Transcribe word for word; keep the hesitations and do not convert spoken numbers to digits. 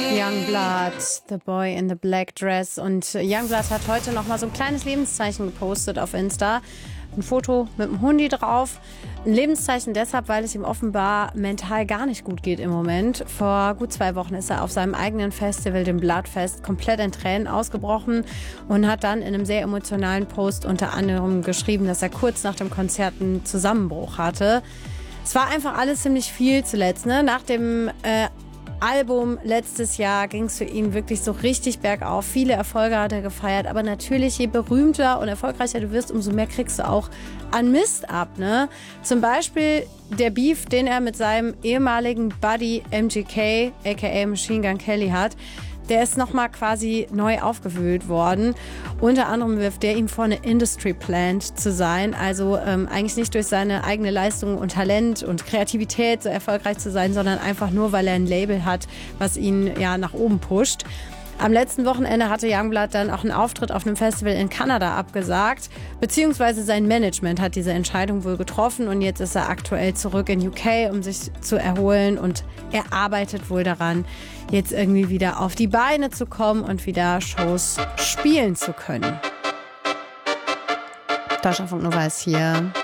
Youngblood, The Boy in the Black Dress. Und Youngblood hat heute noch mal so ein kleines Lebenszeichen gepostet auf Insta. Ein Foto mit einem Hundi drauf. Ein Lebenszeichen deshalb, weil es ihm offenbar mental gar nicht gut geht im Moment. Vor gut zwei Wochen ist er auf seinem eigenen Festival, dem Bloodfest, komplett in Tränen ausgebrochen und hat dann in einem sehr emotionalen Post unter anderem geschrieben, dass er kurz nach dem Konzert einen Zusammenbruch hatte. Es war einfach alles ziemlich viel zuletzt, ne? Nach dem äh, Album letztes Jahr ging es für ihn wirklich so richtig bergauf. Viele Erfolge hat er gefeiert, aber natürlich, je berühmter und erfolgreicher du wirst, umso mehr kriegst du auch an Mist ab, ne? Zum Beispiel der Beef, den er mit seinem ehemaligen Buddy M G K, aka Machine Gun Kelly, hat. Der ist nochmal quasi neu aufgewühlt worden. Unter anderem wirft der ihm vor, eine Industry Plant zu sein. Also ähm, eigentlich nicht durch seine eigene Leistung und Talent und Kreativität so erfolgreich zu sein, sondern einfach nur, weil er ein Label hat, was ihn ja nach oben pusht. Am letzten Wochenende hatte Youngblood dann auch einen Auftritt auf einem Festival in Kanada abgesagt, beziehungsweise sein Management hat diese Entscheidung wohl getroffen und jetzt ist er aktuell zurück in U K, um sich zu erholen, und er arbeitet wohl daran, jetzt irgendwie wieder auf die Beine zu kommen und wieder Shows spielen zu können. Deutschlandfunk Nova ist hier.